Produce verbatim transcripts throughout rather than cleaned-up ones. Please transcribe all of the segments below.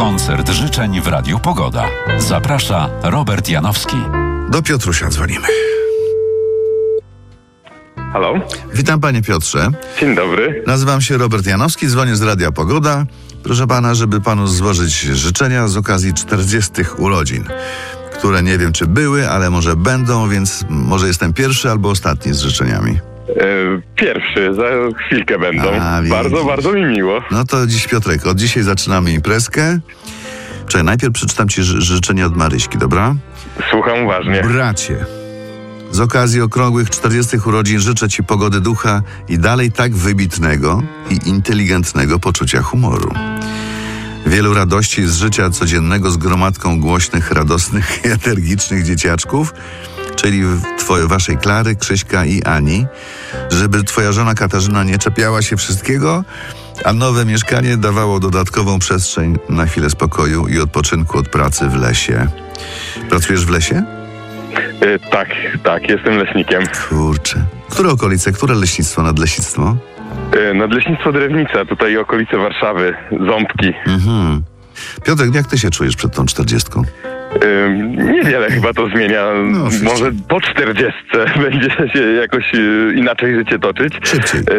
Koncert życzeń w Radiu Pogoda. Zaprasza Robert Janowski. Do Piotrusia dzwonimy. Halo? Witam, panie Piotrze. Dzień dobry. Nazywam się Robert Janowski, dzwonię z Radia Pogoda. Proszę pana, żeby panu złożyć życzenia z okazji czterdziestych urodzin, które nie wiem, czy były, ale może będą, więc może jestem pierwszy albo ostatni z życzeniami. E, pierwszy, za chwilkę będą. A, bardzo, bardzo mi miło. No to dziś, Piotrek, od dzisiaj zaczynamy imprezkę. Czekaj, najpierw przeczytam ci ży- życzenia od Maryśki, dobra? Słucham uważnie. Bracie, z okazji okrągłych czterdziestych urodzin życzę ci pogody ducha i dalej tak wybitnego i inteligentnego poczucia humoru. Wielu radości z życia codziennego z gromadką głośnych, radosnych i energicznych dzieciaczków, czyli twoje, waszej Klary, Krzyśka i Ani, żeby twoja żona Katarzyna nie czepiała się wszystkiego, a nowe mieszkanie dawało dodatkową przestrzeń na chwilę spokoju i odpoczynku od pracy w lesie. Pracujesz w lesie? E, tak, tak, jestem leśnikiem. Kurczę. Które okolice, które leśnictwo, nadleśnictwo? E, Nadleśnictwo Drewnica, tutaj okolice Warszawy, Ząbki. Mhm. Piotrek, jak ty się czujesz przed tą czterdziestką? E, Niewiele chyba to zmienia. No, oczywiście. Może po czterdziestce będzie się jakoś e, inaczej życie toczyć. Szybciej. E,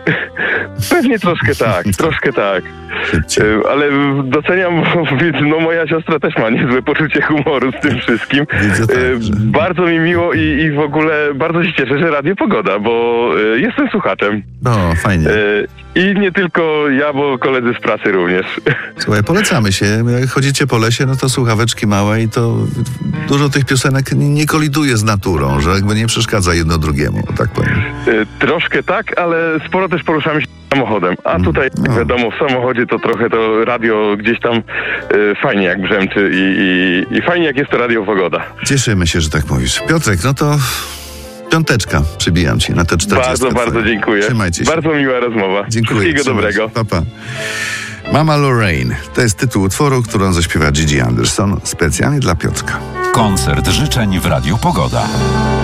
Pewnie troszkę tak, troszkę tak. Szybciej. E, Ale doceniam, bo no moja siostra też ma niezłe poczucie humoru z tym wszystkim. Widzę tak, E, że- Bardzo mi miło i, i w ogóle bardzo się cieszę, że Radio Pogoda, bo e, jestem słuchaczem. No, fajnie. E, I nie tylko ja, bo koledzy z pracy również. Słuchaj, polecamy się. Jak chodzicie po lesie, no to słuchaweczki małe i to dużo tych piosenek nie nie koliduje z naturą, że jakby nie przeszkadza jedno drugiemu, tak powiem. E, Troszkę tak, ale sporo też poruszamy się samochodem. A tutaj, jak no. wiadomo, w samochodzie to trochę to radio gdzieś tam e, fajnie jak brzęczy i, i, i fajnie jak jest to Radio Pogoda. Cieszymy się, że tak mówisz. Piotrek, no to piąteczka przybijam ci na te czterdziestkę. Bardzo, bardzo twoje. dziękuję. Trzymajcie się. Bardzo miła rozmowa. Dziękuję. Wszystkiego trzymaj się. dobrego. Pa, pa. Mama Lorraine. To jest tytuł utworu, którą zaśpiewa Gigi Anderson specjalnie dla Piotrka. Koncert życzeń w Radiu Pogoda.